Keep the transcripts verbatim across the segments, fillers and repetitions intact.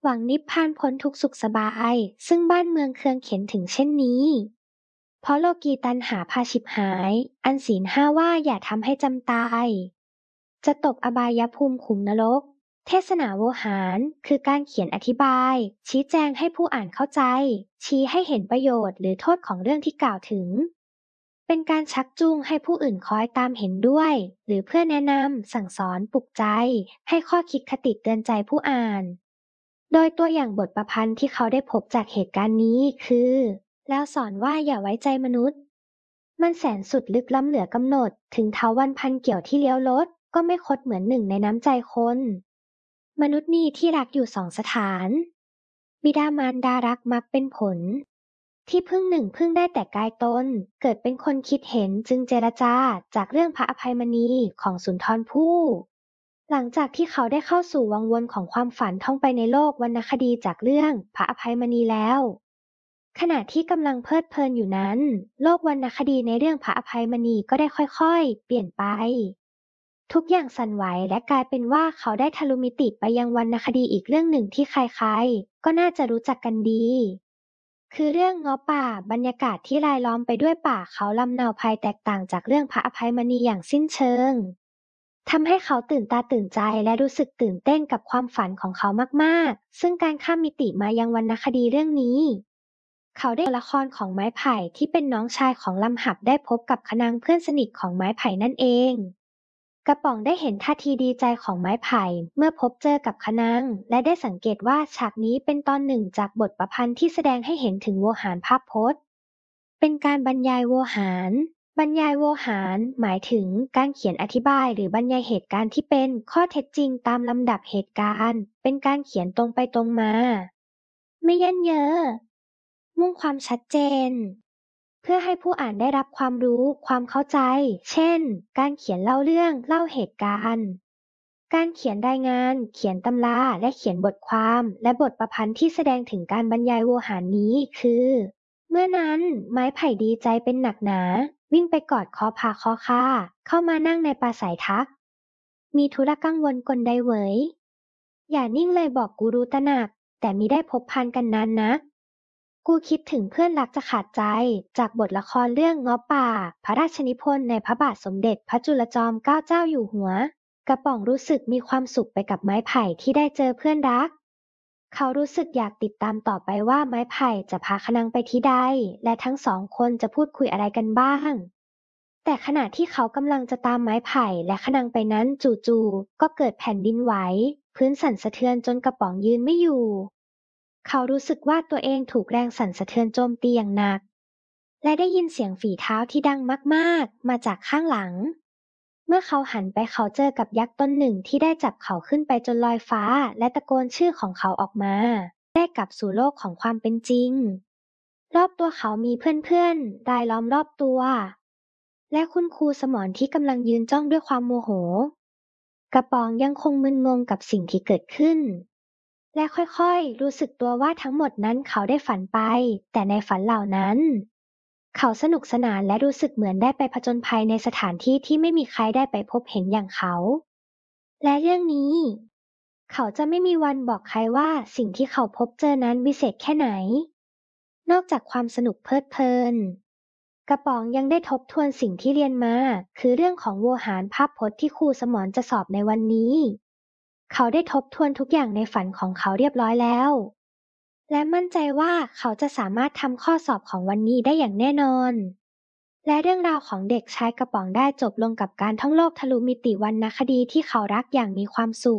หวังนิพพานพ้นทุกข์สุขสบายซึ่งบ้านเมืองเคืองเข็ญถึงเช่นนี้เพราะโลกีตัณหาพาฉิบหายอันศีลห้าว่าอย่าทำให้จำตายจะตกอบายภูมิขุมนรกเทศนาโวหารคือการเขียนอธิบายชี้แจงให้ผู้อ่านเข้าใจชี้ให้เห็นประโยชน์หรือโทษของเรื่องที่กล่าวถึงเป็นการชักจูงให้ผู้อื่นคอยตามเห็นด้วยหรือเพื่อแนะนำสั่งสอนปลุกใจให้ข้อคิดคติเตือนใจผู้อ่านโดยตัวอย่างบทประพันธ์ที่เขาได้พบจากเหตุการณ์นี้คือแล้วสอนว่าอย่าไว้ใจมนุษย์มันแสนสุดลึกล้ำเหลือกำหนดถึงเถาวัลย์พันเกี่ยวที่เลี้ยวลดก็ไม่คดเหมือนหนึ่งในน้ำใจคนมนุษย์นี่ที่รักอยู่สองสถานบิดามารดารักมักเป็นผลที่พึ่งหนึ่งพึ่งได้แต่กายตนเกิดเป็นคนคิดเห็นจึงเจรจาจากเรื่องพระอภัยมณีของสุนทรภู่หลังจากที่เขาได้เข้าสู่วังวนของความฝันท่องไปในโลกวรรณคดีจากเรื่องพระอภัยมณีแล้วขณะที่กำลังเพลิดเพลินอยู่นั้นโลกวรรณคดีในเรื่องพระอภัยมณีก็ได้ค่อยๆเปลี่ยนไปทุกอย่างสั่นไหวและกลายเป็นว่าเขาได้ทะลุมิติไปยังวรรณคดีอีกเรื่องหนึ่งที่ใครๆก็น่าจะรู้จักกันดีคือเรื่องเงาะป่าบรรยากาศที่รายล้อมไปด้วยป่าเขาลำเนาภัยแตกต่างจากเรื่องพระอภัยมณีอย่างสิ้นเชิงทำให้เขาตื่นตาตื่นใจและรู้สึกตื่นเต้นกับความฝันของเขามากๆซึ่งการข้ามมิติมายังวรรณคดีเรื่องนี้เขาได้ตัวละครของไม้ไผ่ที่เป็นน้องชายของลำหับได้พบกับขนางเพื่อนสนิทของไม้ไผ่นั่นเองกระป๋องได้เห็นท่าทีดีใจของไม้ไผ่เมื่อพบเจอกับขนางและได้สังเกตว่าฉากนี้เป็นตอนหนึ่งจากบทประพันธ์ที่แสดงให้เห็นถึงโวหารภาพพจน์เป็นการบรรยายโวหารบรรยายโวหารหมายถึงการเขียนอธิบายหรือบรรยายเหตุการณ์ที่เป็นข้อเท็จจริงตามลำดับเหตุการณ์เป็นการเขียนตรงไปตรงมาไม่ยันเยอะมุ่งความชัดเจนเพื่อให้ผู้อ่านได้รับความรู้ความเข้าใจเช่นการเขียนเล่าเรื่องเล่าเหตุการณ์การเขียนรายงานเขียนตำราและเขียนบทความและบทประพันธ์ที่แสดงถึงการบรรยายโวหารนี้คือเมื่อนั้นไม้ไผ่ดีใจเป็นหนักหนาวิ่งไปกอดคอพาคอคาเข้ามานั่งในปราศัยทักมีธุระกังวลกลใดเหวยอย่านิ่งเลยบอกกูรู้ตระหนักแต่มิได้พบพันกันนานนักกูคิดถึงเพื่อนรักจะขาดใจจากบทละครเรื่องเงาะป่าพระราชนิพนธ์ในพระบาทสมเด็จพระจุลจอมเกล้าเจ้าอยู่หัวกระป๋องรู้สึกมีความสุขไปกับไม้ไผ่ที่ได้เจอเพื่อนรักเขารู้สึกอยากติดตามต่อไปว่าไม้ไผ่จะพาขนางไปที่ใดและทั้งสองคนจะพูดคุยอะไรกันบ้างแต่ขณะที่เขากำลังจะตามไม้ไผ่และขนางไปนั้นจู่ๆก็เกิดแผ่นดินไหวพื้นสั่นสะเทือนจนกระป๋องยืนไม่อยู่เขารู้สึกว่าตัวเองถูกแรงสั่นสะเทือนโจมตีอย่างหนักและได้ยินเสียงฝีเท้าที่ดังมากๆมาจากข้างหลังเมื่อเขาหันไปเขาเจอกับยักษ์ตนหนึ่งที่ได้จับเขาขึ้นไปจนลอยฟ้าและตะโกนชื่อของเขาออกมาได้กลับสู่โลกของความเป็นจริงรอบตัวเขามีเพื่อนๆรายล้อมรอบตัวและคุณครูสมรที่กำลังยืนจ้องด้วยความโมโหกระป๋องยังคงมึนงงกับสิ่งที่เกิดขึ้นและค่อยๆรู้สึกตัวว่าทั้งหมดนั้นเขาได้ฝันไปแต่ในฝันเหล่านั้นเขาสนุกสนานและรู้สึกเหมือนได้ไปผจญภัยในสถานที่ที่ไม่มีใครได้ไปพบเห็นอย่างเขาและเรื่องนี้เขาจะไม่มีวันบอกใครว่าสิ่งที่เขาพบเจอนั้นวิเศษแค่ไหนนอกจากความสนุกเพลิดเพลินกระป๋องยังได้ทบทวนสิ่งที่เรียนมาคือเรื่องของโวหารภาพพจน์ที่ครูสมรจะสอบในวันนี้เขาได้ทบทวนทุกอย่างในฝันของเขาเรียบร้อยแล้วและมั่นใจว่าเขาจะสามารถทำข้อสอบของวันนี้ได้อย่างแน่นอนและเรื่องราวของเด็กชายกระป๋องได้จบลงกับการท่องโลกทะลุมิติวรรณคดีที่เขารักอย่างมีความสุข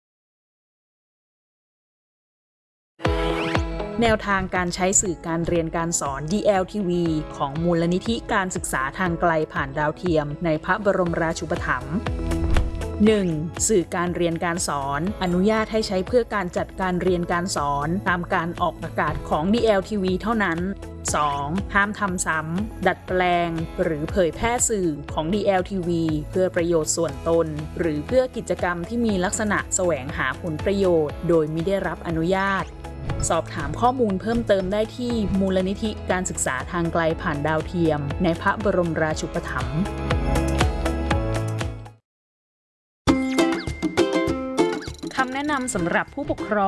แนวทางการใช้สื่อการเรียนการสอน ดี แอล ที วี ของมูลนิธิการศึกษาทางไกลผ่านดาวเทียมในพระบรมราชูปถัมภ์ หนึ่ง. สื่อการเรียนการสอนอนุญาตให้ใช้เพื่อการจัดการเรียนการสอนตามการออกอากาศของ ดี แอล ที วี เท่านั้น สอง. ห้ามทำซ้ำดัดแปลงหรือเผยแพร่สื่อของ ดี แอล ที วี เพื่อประโยชน์ส่วนตนหรือเพื่อกิจกรรมที่มีลักษณะแสวงหาผลประโยชน์โดยมิได้รับอนุญาตสอบถามข้อมูลเพิ่มเติมได้ที่มูลนิธิการศึกษาทางไกลผ่านดาวเทียมในพระบรมราชูปถัมภ์คำแนะนำสำหรับผู้ปกครอง